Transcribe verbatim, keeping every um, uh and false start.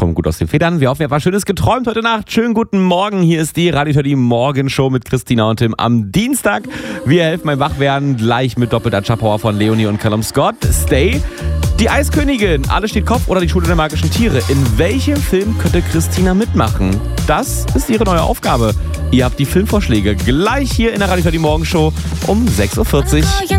kommt gut aus den Federn. Wir hoffen, ihr habt was Schönes geträumt heute Nacht. Schönen guten Morgen. Hier ist die Radio Teddy Morgenshow mit Christina und Tim am Dienstag. Wir helfen beim Wachwerden gleich mit doppelter Power von Leonie und Callum Scott. Stay. Die Eiskönigin, Alles steht Kopf oder die Schule der magischen Tiere. In welchem Film könnte Christina mitmachen? Das ist ihre neue Aufgabe. Ihr habt die Filmvorschläge gleich hier in der Radio Teddy Morgenshow um sechs Uhr vierzig.